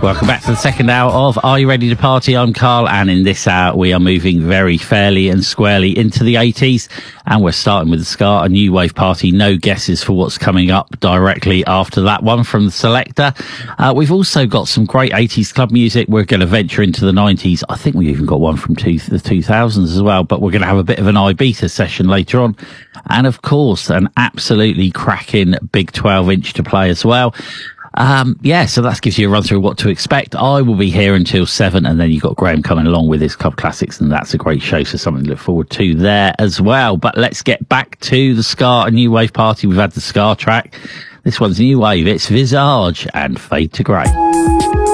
Welcome back to the second hour of Are You Ready to Party? I'm Carl, and in this hour we are moving very fairly and squarely into the 80s, and we're starting with the ska, a new wave party. No guesses for what's coming up directly after that one from the selector. We've also got some great 80s club music. We're going to venture into the 90s. I think we even got one from the 2000s as well, but we're going to have a bit of an Ibiza session later on. And of course, an absolutely cracking big 12-inch to play as well. So that gives you a run through what to expect. I will be here until 7, and then you've got Graham coming along with his club classics, and that's a great show, so something to look forward to there as well. But let's get back to the ska, a new wave party. We've had the ska track. This one's new wave. It's Visage and Fade to Grey.